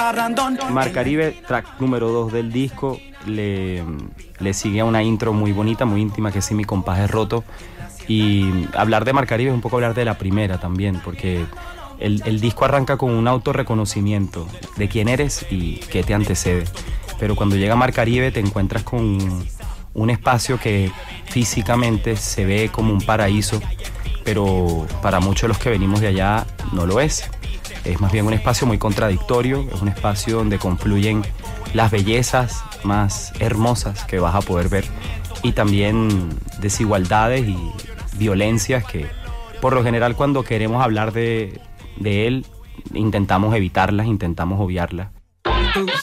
Mar Caribe, track número 2 del disco, le sigue a una intro muy bonita, muy íntima, que es Si mi compás es roto. Y hablar de Mar Caribe es un poco hablar de la primera también, porque el disco arranca con un autorreconocimiento de quién eres y qué te antecede. Pero cuando llega Mar Caribe te encuentras con un espacio que físicamente se ve como un paraíso, pero para muchos de los que venimos de allá no lo es. Es más bien un espacio muy contradictorio, es un espacio donde confluyen las bellezas más hermosas que vas a poder ver y también desigualdades y violencias que por lo general cuando queremos hablar de él intentamos evitarlas, intentamos obviarlas.